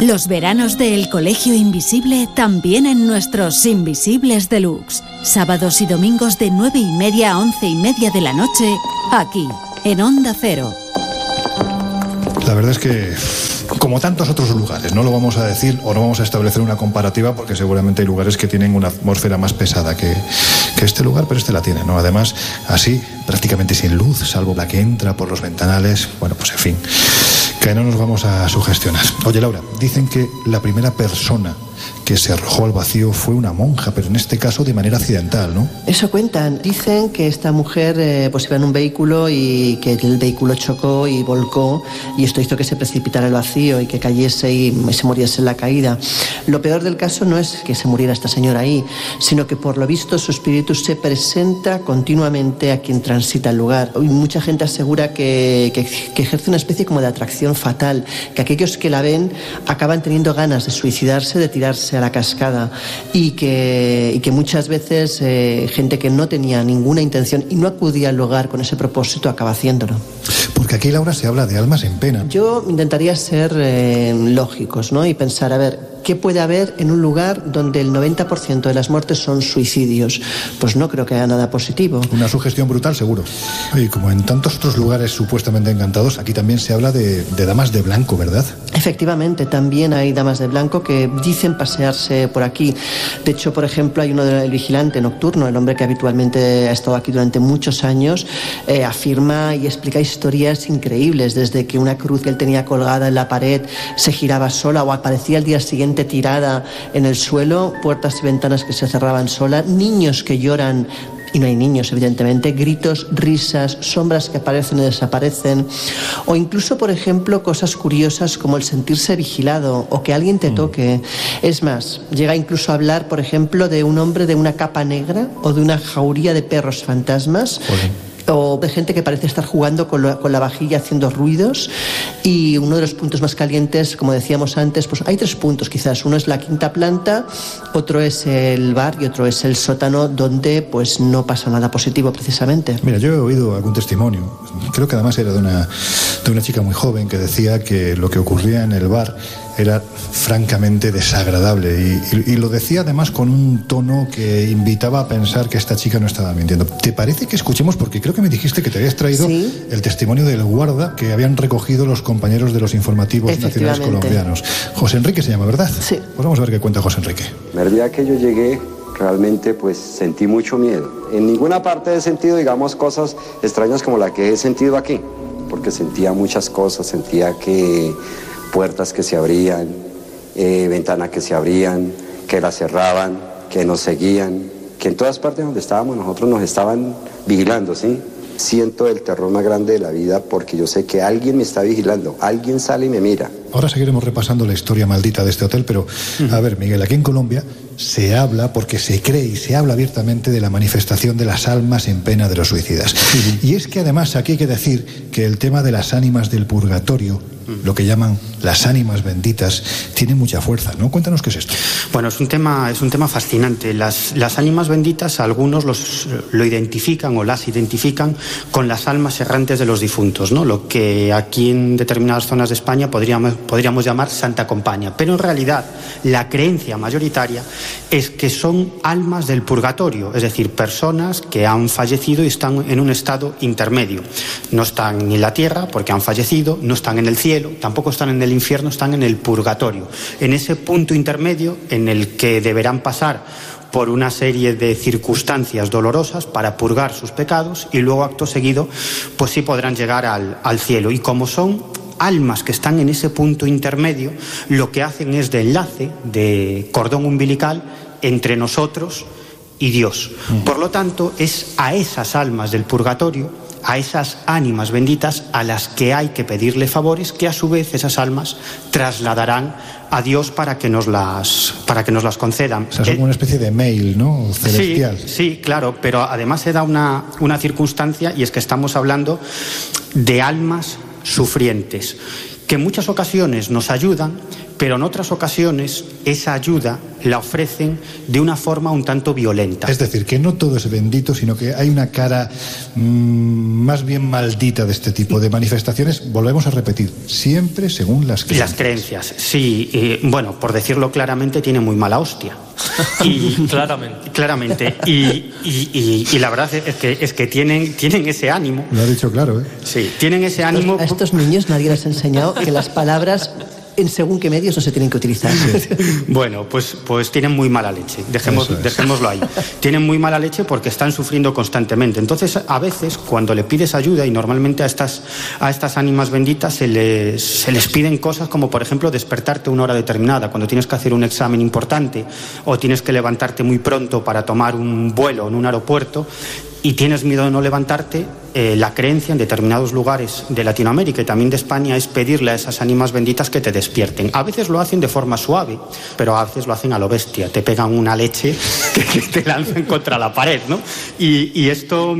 Los veranos del Colegio Invisible también en nuestros Invisibles Deluxe. Sábados y domingos de 9:30 a 11:30 de la noche, aquí, en Onda Cero. La verdad es que, como tantos otros lugares, no lo vamos a decir o no vamos a establecer una comparativa, porque seguramente hay lugares que tienen una atmósfera más pesada que este lugar, pero este la tiene, ¿no? Además, así, prácticamente sin luz, salvo la que entra por los ventanales. Bueno, pues en fin, que no nos vamos a sugestionar. Oye, Laura, dicen que la primera persona que se arrojó al vacío fue una monja, pero en este caso de manera accidental, ¿no? Eso cuentan. Dicen que esta mujer pues iba en un vehículo y que el vehículo chocó y volcó, y esto hizo que se precipitara al vacío y que cayese y se muriese en la caída. Lo peor del caso no es que se muriera esta señora ahí, sino que por lo visto su espíritu se presenta continuamente a quien transita el lugar. Y mucha gente asegura que ejerce una especie como de atracción fatal, que aquellos que la ven acaban teniendo ganas de suicidarse, de tirarse a la cascada, y que muchas veces gente que no tenía ninguna intención y no acudía al lugar con ese propósito acaba haciéndolo. Porque aquí, Laura, se habla de almas en pena. Yo intentaría ser lógicos, ¿no? Y pensar, a ver, ¿qué puede haber en un lugar donde el 90% de las muertes son suicidios? Pues no creo que haya nada positivo. Una sugestión brutal, seguro. Y como en tantos otros lugares supuestamente encantados, aquí también se habla de damas de blanco, ¿verdad? Efectivamente, también hay damas de blanco que dicen pasearse por aquí. De hecho, por ejemplo, hay uno del vigilante nocturno, el hombre que habitualmente ha estado aquí durante muchos años, afirma y explica historias increíbles, desde que una cruz que él tenía colgada en la pared se giraba sola o aparecía al día siguiente tirada en el suelo, puertas y ventanas que se cerraban solas, niños que lloran y no hay niños, evidentemente, gritos, risas, sombras que aparecen y desaparecen, o incluso, por ejemplo, cosas curiosas como el sentirse vigilado o que alguien te toque. Es más, llega incluso a hablar, por ejemplo, de un hombre de una capa negra o de una jauría de perros fantasmas. O de gente que parece estar jugando con la vajilla haciendo ruidos. Y uno de los puntos más calientes, como decíamos antes, pues hay 3 puntos quizás. Uno es la 5ª planta, otro es el bar y otro es el sótano, donde pues no pasa nada positivo precisamente. Mira, yo he oído algún testimonio, creo que además era de una chica muy joven, que decía que lo que ocurría en el bar era francamente desagradable, y lo decía además con un tono que invitaba a pensar que esta chica no estaba mintiendo. ¿Te parece que escuchemos? Porque creo que me dijiste que te habías traído el testimonio del guarda que habían recogido los compañeros de los informativos nacionales colombianos. José Enrique se llama, ¿verdad? Sí. Pues vamos a ver qué cuenta José Enrique. El día que yo llegué, realmente pues sentí mucho miedo. En ninguna parte he sentido, digamos, cosas extrañas como la que he sentido aquí, porque sentía muchas cosas, sentía que puertas que se abrían, ventanas que se abrían, que las cerraban, que nos seguían, que en todas partes donde estábamos nosotros nos estaban vigilando, ¿sí? Siento el terror más grande de la vida porque yo sé que alguien me está vigilando, alguien sale y me mira. Ahora seguiremos repasando la historia maldita de este hotel, pero a ver, Miguel, aquí en Colombia se habla, porque se cree y se habla abiertamente, de la manifestación de las almas en pena de los suicidas. Y es que además aquí hay que decir que el tema de las ánimas del purgatorio, lo que llaman las ánimas benditas, tiene mucha fuerza, ¿no? Cuéntanos qué es esto. Bueno, es un tema fascinante. Las ánimas benditas, algunos lo identifican o las identifican con las almas errantes de los difuntos, ¿no? Lo que aquí en determinadas zonas de España podríamos llamar Santa Compaña. Pero en realidad la creencia mayoritaria es que son almas del purgatorio, es decir, personas que han fallecido y están en un estado intermedio. No están en la tierra porque han fallecido, no están en el cielo, tampoco están en el infierno, están en el purgatorio, en ese punto intermedio en el que deberán pasar por una serie de circunstancias dolorosas para purgar sus pecados, y luego, acto seguido, pues sí podrán llegar al cielo. Y como son almas que están en ese punto intermedio, lo que hacen es de enlace, de cordón umbilical entre nosotros y Dios. Por lo tanto, es a esas almas del purgatorio, a esas ánimas benditas, a las que hay que pedirle favores, que a su vez esas almas trasladarán a Dios para que nos las concedan. O sea, es como una especie de mail, ¿no? Celestial. Sí, claro, pero además se da una circunstancia, y es que estamos hablando de almas sufrientes, que en muchas ocasiones nos ayudan, pero en otras ocasiones esa ayuda la ofrecen de una forma un tanto violenta. Es decir, que no todo es bendito, sino que hay una cara más bien maldita de este tipo de manifestaciones. Volvemos a repetir, siempre según las creencias. Las creencias, sí. Bueno, por decirlo claramente, tiene muy mala hostia. Y, claramente. Y la verdad es que tienen ese ánimo. Lo ha dicho claro, ¿eh? Sí, tienen ese ánimo. A estos niños nadie les ha enseñado que las palabras en según qué medios no se tienen que utilizar. Bueno, pues tienen muy mala leche. Dejémoslo ahí. Tienen muy mala leche porque están sufriendo constantemente. Entonces, a veces, cuando le pides ayuda, y normalmente a estas ánimas benditas se les piden cosas como, por ejemplo, despertarte a una hora determinada, cuando tienes que hacer un examen importante o tienes que levantarte muy pronto para tomar un vuelo en un aeropuerto y tienes miedo de no levantarte. La creencia en determinados lugares de Latinoamérica y también de España es pedirle a esas ánimas benditas que te despierten. A veces lo hacen de forma suave, pero a veces lo hacen a lo bestia. Te pegan una leche que te lanzan contra la pared, ¿no? Y esto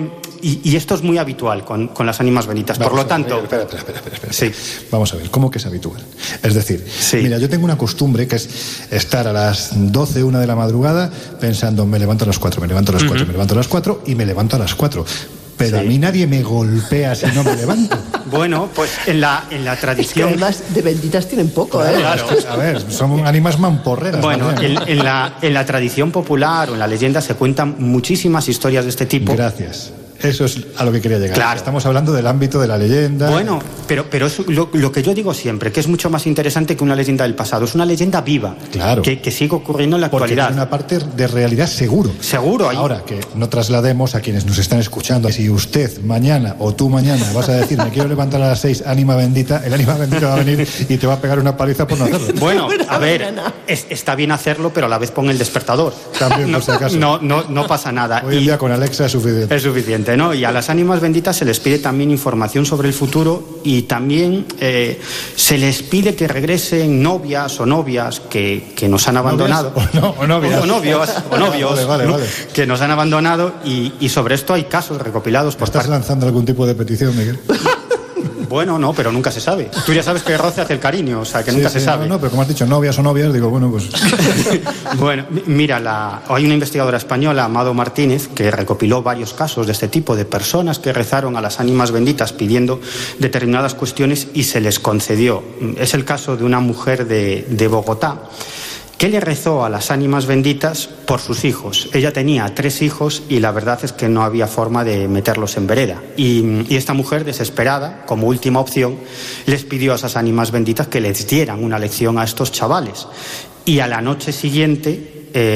es muy habitual con las ánimas benditas. Por lo tanto... Espera. Sí. Vamos a ver, ¿cómo que es habitual? Es decir, sí. Mira, yo tengo una costumbre que es estar a las 12, 1 de la madrugada pensando, me levanto a las 4, me levanto a las 4, me levanto a las 4 y me levanto a las 4. Pero sí. A mí nadie me golpea si no me levanto. Bueno, pues en la tradición... Es que además de benditas tienen poco, ¿eh? Claro. A ver, son ánimas mamporreras. Bueno, en la tradición popular o en la leyenda se cuentan muchísimas historias de este tipo. Gracias. Eso es a lo que quería llegar. Claro. Estamos hablando del ámbito de la leyenda. Bueno, pero es lo que yo digo siempre, que es mucho más interesante que una leyenda del pasado. Es una leyenda viva. Claro. Que sigue ocurriendo en la actualidad. Porque tiene una parte de realidad seguro. Seguro. Ahora, que no traslademos a quienes nos están escuchando. Si usted mañana o tú mañana vas a decir, me quiero levantar a las 6, ánima bendita, el ánima bendita va a venir y te va a pegar una paliza por no hacerlo. Bueno, a ver, está bien hacerlo, pero a la vez pon el despertador. También, por si acaso. No pasa nada. Hoy en día con Alexa es suficiente. Es suficiente, ¿no? Y a las ánimas benditas se les pide también información sobre el futuro y también se les pide que regresen novias o novias que nos han abandonado. O novios, vale. Que nos han abandonado y sobre esto hay casos recopilados por ¿Estás lanzando algún tipo de petición, Miguel? Bueno, no, pero nunca se sabe. Tú ya sabes que roce hace el cariño, o sea, que nunca se sabe. No, pero como has dicho, novias o novias, digo, bueno, pues... Bueno, mira, hay una investigadora española, Amado Martínez, que recopiló varios casos de este tipo, de personas que rezaron a las ánimas benditas pidiendo determinadas cuestiones y se les concedió. Es el caso de una mujer de Bogotá, que le rezó a las ánimas benditas por sus hijos. Ella tenía 3 hijos y la verdad es que no había forma de meterlos en vereda. Y esta mujer, desesperada, como última opción, les pidió a esas ánimas benditas que les dieran una lección a estos chavales. Y a la noche siguiente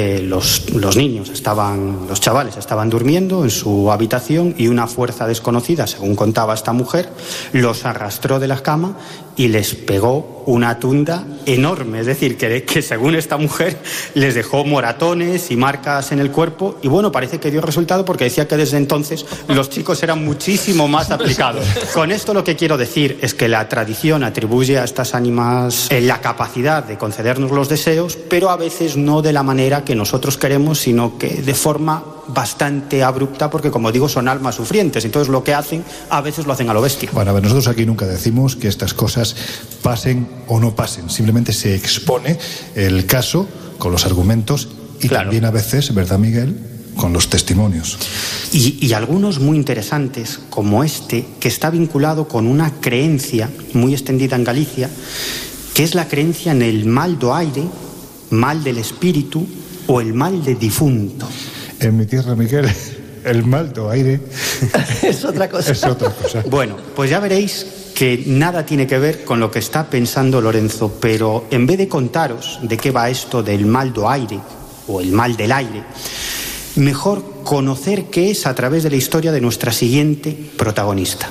los chavales estaban durmiendo en su habitación y una fuerza desconocida, según contaba esta mujer, los arrastró de la cama y les pegó una tunda enorme. Es decir, que según esta mujer les dejó moratones y marcas en el cuerpo y bueno, parece que dio resultado porque decía que desde entonces los chicos eran muchísimo más aplicados. Con esto lo que quiero decir es que la tradición atribuye a estas ánimas la capacidad de concedernos los deseos, pero a veces no de la manera que nosotros queremos, sino que de forma bastante abrupta, porque como digo, son almas sufrientes, entonces lo que hacen, a veces lo hacen a lo bestia. Bueno, a ver, nosotros aquí nunca decimos que estas cosas pasen o no pasen, simplemente se expone el caso con los argumentos y claro, también a veces, ¿verdad, Miguel?, con los testimonios. Y algunos muy interesantes, como este, que está vinculado con una creencia muy extendida en Galicia, que es la creencia en el mal do aire, mal del espíritu o el mal de difunto. En mi tierra, Miguel, el mal do aire es otra cosa. Es otra cosa. Bueno, pues ya veréis que nada tiene que ver con lo que está pensando Lorenzo, pero en vez de contaros de qué va esto del mal do aire o el mal del aire, mejor conocer qué es a través de la historia de nuestra siguiente protagonista.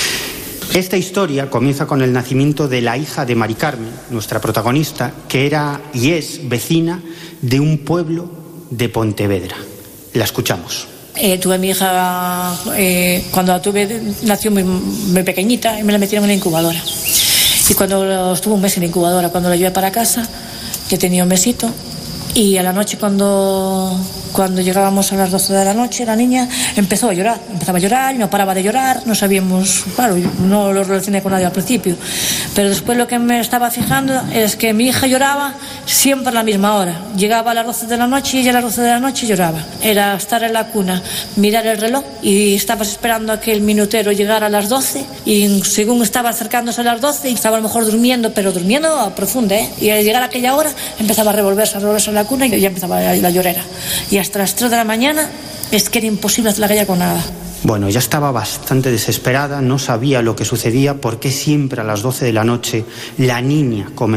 Esta historia comienza con el nacimiento de la hija de Mari Carmen, nuestra protagonista, que era y es vecina de un pueblo de Pontevedra. La escuchamos. Tuve a mi hija, cuando la tuve, nació muy pequeñita y me la metieron en la incubadora. Y cuando estuvo un mes en la incubadora, cuando la llevé para casa, ya tenía un mesito. Y a la noche, cuando llegábamos a las 12 de la noche, la niña empezaba a llorar y no paraba de llorar, no sabíamos, claro, no lo relacioné con nadie al principio. Pero después lo que me estaba fijando es que mi hija lloraba siempre a la misma hora. Llegaba a las 12 de la noche y ella a las 12 de la noche lloraba. Era estar en la cuna, mirar el reloj y estabas esperando a que el minutero llegara a las 12 y según estaba acercándose a las 12 y estaba a lo mejor durmiendo, pero durmiendo a profunda, y al llegar a aquella hora empezaba a revolverse en la cuna y ya empezaba la llorera. Y hasta las 3 de la mañana es que era imposible hacer la galla con nada. Bueno, ya estaba bastante desesperada, no sabía lo que sucedía, porque siempre a las 12 de la noche la niña comenzaba